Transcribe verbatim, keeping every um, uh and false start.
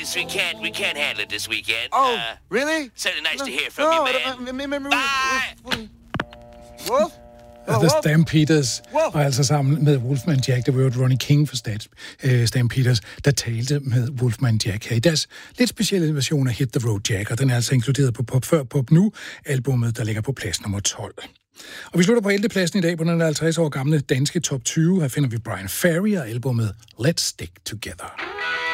Francis, we can't, we can't handle it this weekend. Oh, uh, really? Certainly nice no, to hear from no, you, man. Uh, uh, Bye! Wolf? The Wolf? Stampeders Wolf? var altså sammen med Wolfman Jack. Det var jo Ronnie King for Stats, uh, Stampeders, der talte med Wolfman Jack her i deres lidt specielle version af Hit the Road Jack, og den er altså inkluderet på Pop Før Pop Nu, albumet, der ligger på plads nummer tolv. Og vi slutter på ellevte pladsen i dag på den halvtreds år gamle danske top tyve. Her finder vi Brian Ferry og albumet Let's Stick Together.